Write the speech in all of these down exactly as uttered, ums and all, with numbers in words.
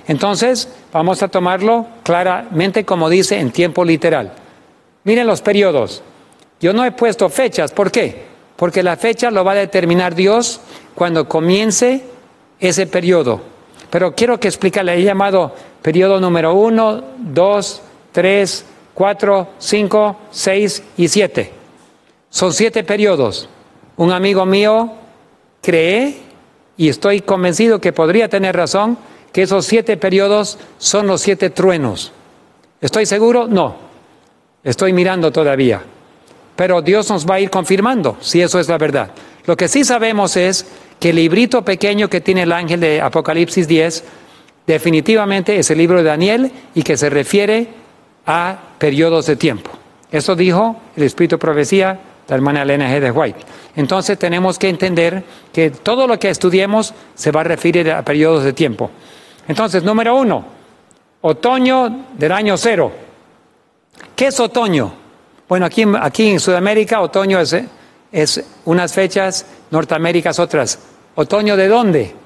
Entonces, vamos a tomarlo claramente como dice en tiempo literal. Miren los periodos. Yo no he puesto fechas. ¿Por qué? Porque la fecha lo va a determinar Dios cuando comience ese periodo. Pero quiero que explicarle, he llamado periodo número uno, dos, tres, cuatro, cinco, seis y siete. Son siete periodos. Un amigo mío cree, y estoy convencido que podría tener razón, que esos siete periodos son los siete truenos. ¿Estoy seguro? No. Estoy mirando todavía. Pero Dios nos va a ir confirmando si eso es la verdad. Lo que sí sabemos es que el librito pequeño que tiene el ángel de Apocalipsis diez definitivamente es el libro de Daniel y que se refiere a periodos de tiempo. Eso dijo el Espíritu de Profecía, la hermana Elena G. de White. Entonces tenemos que entender que todo lo que estudiemos se va a referir a periodos de tiempo. Entonces, número uno, otoño del año cero. ¿Qué es otoño? Bueno, aquí, aquí en Sudamérica, otoño es, es unas fechas, Norteamérica es otras. ¿Otoño de dónde?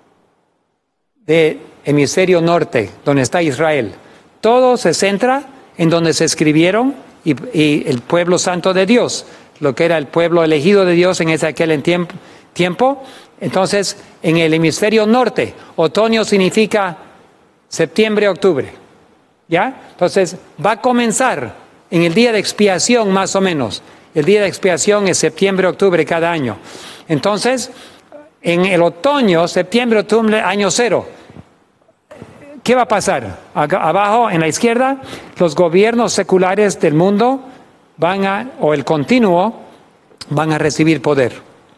De hemisferio norte, donde está Israel. Todo se centra en donde se escribieron y, y el pueblo santo de Dios, lo que era el pueblo elegido de Dios en ese aquel tiempo, tiempo. Entonces, en el hemisferio norte, otoño significa septiembre, octubre. ¿Ya? Entonces, va a comenzar en el día de expiación más o menos. El día de expiación es septiembre, octubre cada año. Entonces, en el otoño, septiembre, octubre, año cero. ¿Qué va a pasar? Abajo, en la izquierda, los gobiernos seculares del mundo van a, o el continuo, van a recibir poder.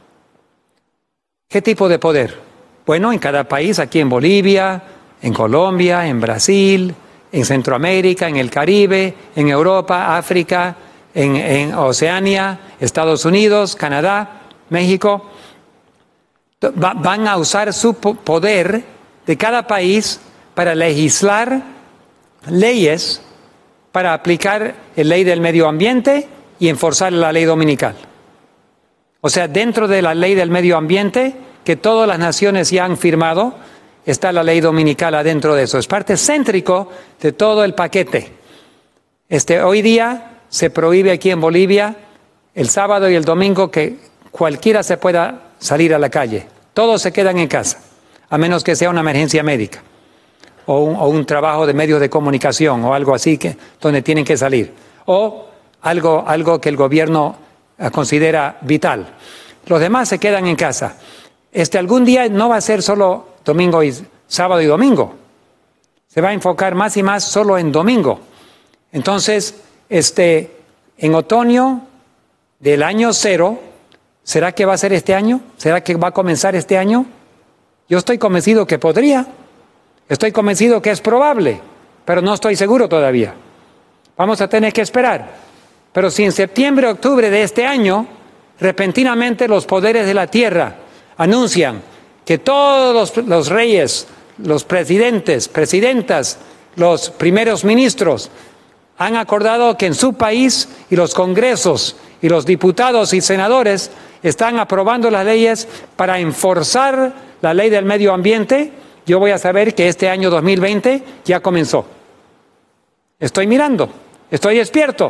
¿Qué tipo de poder? Bueno, en cada país, aquí en Bolivia, en Colombia, en Brasil, en Centroamérica, en el Caribe, en Europa, África, en, en Oceanía, Estados Unidos, Canadá, México, va, van a usar su poder de cada país para legislar leyes, para aplicar la ley del medio ambiente y enforzar la ley dominical. O sea, dentro de la ley del medio ambiente, que todas las naciones ya han firmado, está la ley dominical adentro de eso. Es parte céntrico de todo el paquete. Este, hoy día se prohíbe aquí en Bolivia el sábado y el domingo que cualquiera se pueda salir a la calle. Todos se quedan en casa, a menos que sea una emergencia médica o un, o un trabajo de medios de comunicación o algo así que, donde tienen que salir. O algo, algo que el gobierno considera vital. Los demás se quedan en casa. Este, algún día no va a ser solo domingo y sábado y domingo. Se va a enfocar más y más solo en domingo. Entonces, este, en otoño del año cero, ¿será que va a ser este año? ¿Será que va a comenzar este año? Yo estoy convencido que podría. Estoy convencido que es probable, pero no estoy seguro todavía. Vamos a tener que esperar. Pero si en septiembre, octubre de este año, repentinamente los poderes de la tierra anuncian que todos los, los reyes, los presidentes, presidentas, los primeros ministros han acordado que en su país y los congresos y los diputados y senadores están aprobando las leyes para enforzar la ley del medio ambiente, yo voy a saber que este año dos mil veinte ya comenzó. Estoy mirando, estoy despierto.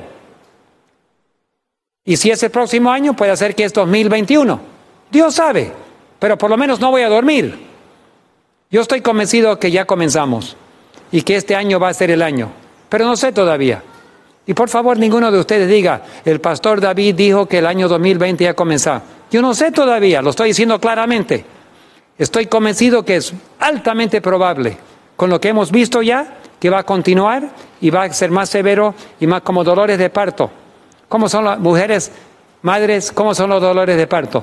Y si es el próximo año, puede ser que es dos mil veintiuno. Dios sabe. Pero por lo menos no voy a dormir. Yo estoy convencido que ya comenzamos y que este año va a ser el año, pero no sé todavía. Y por favor, ninguno de ustedes diga, el pastor David dijo que el año dos mil veinte ya comenzó. Yo no sé todavía, lo estoy diciendo claramente. Estoy convencido que es altamente probable, con lo que hemos visto ya, que va a continuar y va a ser más severo y más como dolores de parto. ¿Cómo son las mujeres, madres, cómo son los dolores de parto?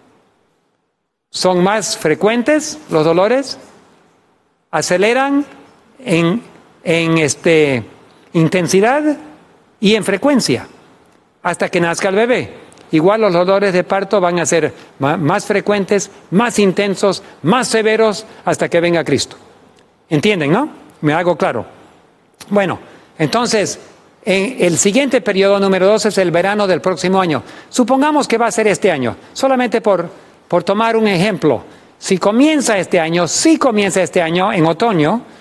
¿Son más frecuentes los dolores? ¿Aceleran en, en este, intensidad y en frecuencia hasta que nazca el bebé? Igual los dolores de parto van a ser más frecuentes, más intensos, más severos hasta que venga Cristo. ¿Entienden, no? Me hago claro. Bueno, entonces, en el siguiente periodo número dos es el verano del próximo año. Supongamos que va a ser este año, solamente por... Por tomar un ejemplo, si comienza este año, si comienza este año en otoño,